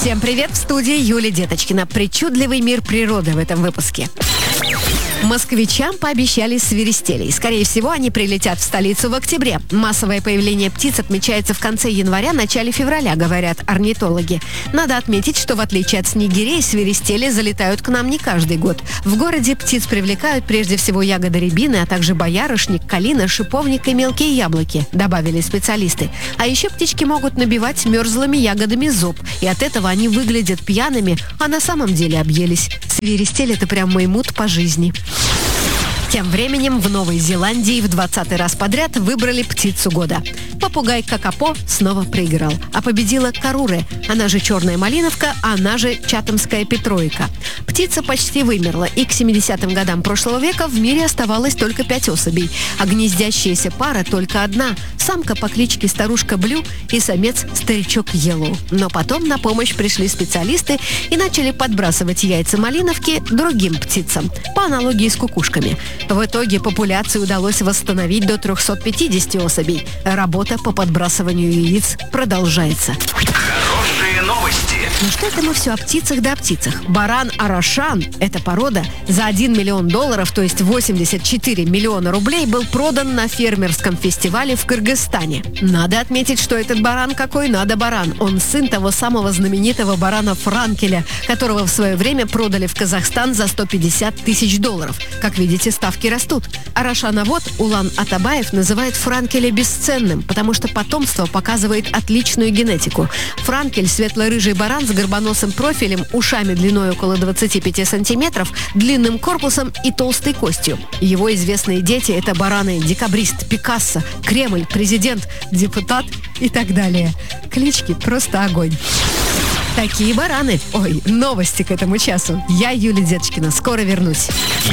Всем привет, в студии Юлия Деточкина. Причудливый мир природы в этом выпуске. Москвичам пообещали свиристелей. Скорее всего, они прилетят в столицу в октябре. Массовое появление птиц отмечается в конце января, начале февраля, говорят орнитологи. Надо отметить, что в отличие от снегирей, свиристели залетают к нам не каждый год. В городе птиц привлекают прежде всего ягоды рябины, а также боярышник, калина, шиповник и мелкие яблоки, добавили специалисты. А еще птички могут набивать мерзлыми ягодами зуб, и от этого они выглядят пьяными, а на самом деле объелись. Свиристель – это прям мой мут по жизни. Тем временем в Новой Зеландии в 20-й раз подряд выбрали птицу года. Попугай Какапо снова проиграл, а победила Каруре, она же черная малиновка, она же чатамская петроика. Птица почти вымерла, и к 70-м годам прошлого века в мире оставалось только 5 особей, а гнездящаяся пара только одна – самка по кличке Старушка Блю и самец Старичок Йеллоу. Но потом на помощь пришли специалисты и начали подбрасывать яйца малиновки другим птицам, по аналогии с кукушками. В итоге популяции удалось восстановить до 350 особей. Работа по подбрасыванию яиц продолжается. Хорошие новости. Ну что это мы все о птицах да о птицах? Баран Арашан, эта порода, за $1 миллион, то есть 84 миллиона рублей, был продан на фермерском фестивале в Кыргызстане. Надо отметить, что этот баран какой надо баран. Он сын того самого знаменитого барана Франкеля, которого в свое время продали в Казахстан за $150 тысяч. Как видите, ставки растут. Арашановод Улан Атабаев называет Франкеля бесценным, потому что потомство показывает отличную генетику. Франкель – светло-рыжий баран с горбоносым профилем, ушами длиной около 25 сантиметров, длинным корпусом и толстой костью. Его известные дети – это бараны Декабрист, Пикассо, Кремль, Президент, Депутат и так далее. Клички просто огонь. Такие бараны. Ой, новости к этому часу. Я Юлия Деточкина. Скоро вернусь.